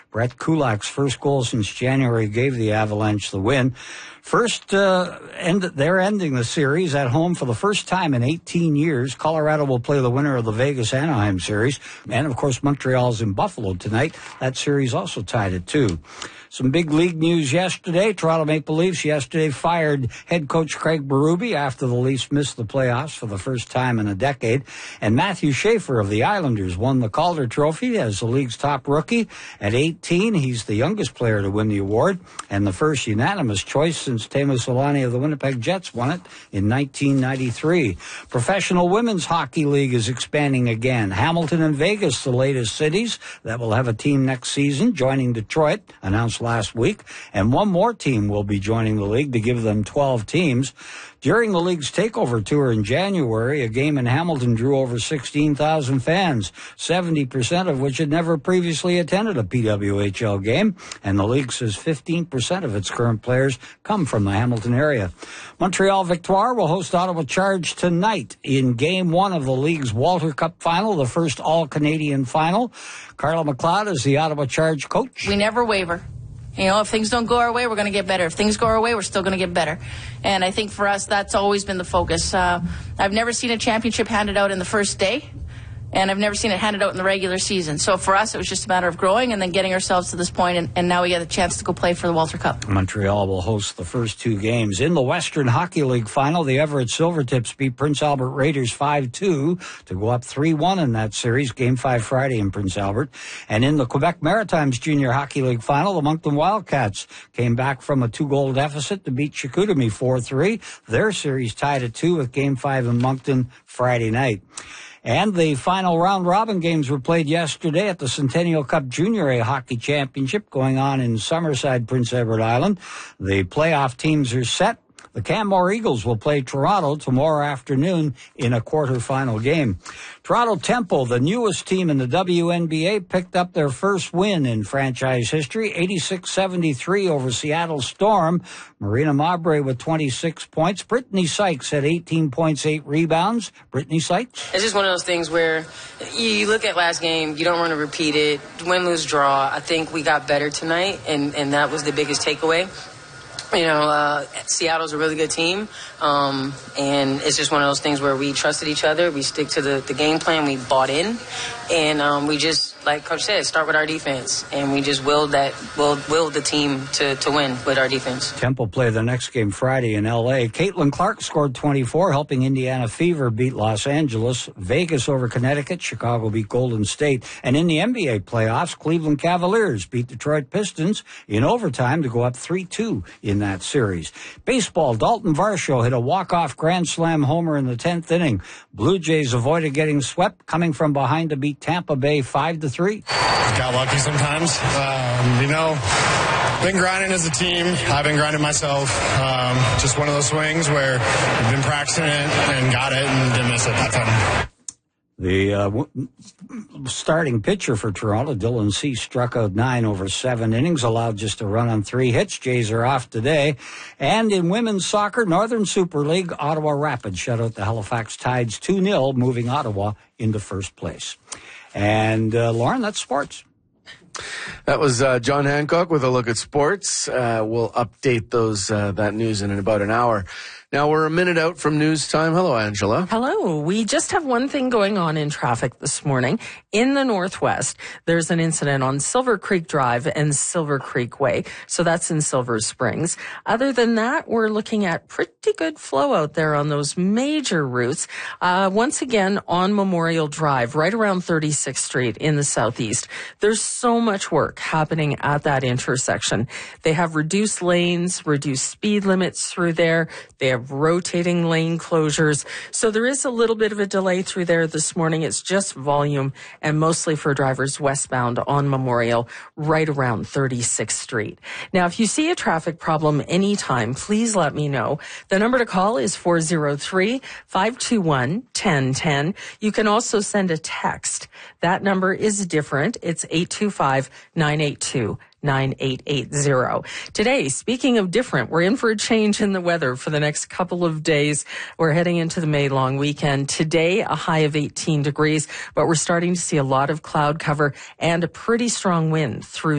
Brett Kulak's first goal since January gave the Avalanche the win. They're ending the series at home for the first time in 18 years. Colorado will play the winner of the Vegas-Anaheim series. And, of course, Montreal's in Buffalo tonight. That series also tied at 2. Some big league news yesterday. Toronto Maple Leafs yesterday fired head coach Craig Berube after the Leafs missed the playoffs for the first time in a decade. And Matthew Schaefer of the Islanders won the Calder Trophy as the league's top rookie. At 18, he's the youngest player to win the award and the first unanimous choice since Teemu Selanne of the Winnipeg Jets won it in 1993. Professional Women's Hockey League is expanding again. Hamilton and Vegas, the latest cities that will have a team next season, joining Detroit, announced last week, and one more team will be joining the league to give them 12 teams. During the league's takeover tour in January, a game in Hamilton drew over 16,000 fans, 70% of which had never previously attended a PWHL game, and the league says 15% of its current players come from the Hamilton area. Montreal Victoire will host Ottawa Charge tonight in Game 1 of the league's Walter Cup final, the first all-Canadian final. Carla McLeod is the Ottawa Charge coach. We never waver. You know, if things don't go our way, we're going to get better. If things go our way, we're still going to get better. And I think for us, that's always been the focus. I've never seen a championship handed out in the first day, and I've never seen it handed out in the regular season. So for us, it was just a matter of growing and then getting ourselves to this point, and now we get a chance to go play for the Walter Cup. Montreal will host the first 2 games. In the Western Hockey League final, the Everett Silvertips beat Prince Albert Raiders 5-2 to go up 3-1 in that series. Game 5 Friday in Prince Albert. And in the Quebec Maritimes Junior Hockey League final, the Moncton Wildcats came back from a 2-goal deficit to beat Chicoutimi 4-3. Their series tied at 2 with Game 5 in Moncton Friday night. And the final round-robin games were played yesterday at the Centennial Cup Junior A Hockey Championship going on in Summerside, Prince Edward Island. The playoff teams are set. The Canmore Eagles will play Toronto tomorrow afternoon in a quarterfinal game. Toronto Temple, the newest team in the WNBA, picked up their first win in franchise history, 86-73 over Seattle Storm. Marina Mabre with 26 points. Brittany Sykes had 18 points, 8 rebounds. Brittany Sykes? It's just one of those things where you look at last game, you don't want to repeat it. Win, lose, draw. I think we got better tonight, and that was the biggest takeaway. You know, Seattle's a really good team, and it's just one of those things where we trusted each other. We stick to the game plan. We bought in, and we just, like Coach said, start with our defense, and we just willed the team to win with our defense. Temple play the next game Friday in L.A. Caitlin Clark scored 24, helping Indiana Fever beat Los Angeles. Vegas over Connecticut. Chicago beat Golden State. And in the NBA playoffs, Cleveland Cavaliers beat Detroit Pistons in overtime to go up 3-2 in that series. Baseball, Dalton Varsho hit a walk-off grand slam homer in the 10th inning. Blue Jays avoided getting swept, coming from behind to beat Tampa Bay 5-3. Got lucky sometimes. Been grinding as a team. I've been grinding myself. Just one of those swings where I've been practicing it and got it and didn't miss it that time. The starting pitcher for Toronto, Dylan Cease, struck out 9 over 7 innings, allowed just a run on 3 hits. Jays are off today. And in women's soccer, Northern Super League, Ottawa Rapids shut out the Halifax Tides 2-0, moving Ottawa into first place. And, Lauren, that's sports. That was John Hancock with a look at sports. We'll update that news in about an hour. Now we're a minute out from news time. Hello, Angela. Hello. We just have one thing going on in traffic this morning. In the Northwest, there's an incident on Silver Creek Drive and Silver Creek Way. So that's in Silver Springs. Other than that, we're looking at pretty good flow out there on those major routes. Once again, on Memorial Drive, right around 36th Street in the southeast. There's so much work happening at that intersection. They have reduced lanes, reduced speed limits through there. They have rotating lane closures. So there is a little bit of a delay through there this morning. It's just volume and mostly for drivers westbound on Memorial right around 36th Street. Now, if you see a traffic problem anytime, please let me know. The number to call is 403-521-1010. You can also send a text. That number is different. It's 825-982. 9880. Today, speaking of different, we're in for a change in the weather for the next couple of days. We're heading into the May long weekend. Today, a high of 18 degrees, but we're starting to see a lot of cloud cover and a pretty strong wind through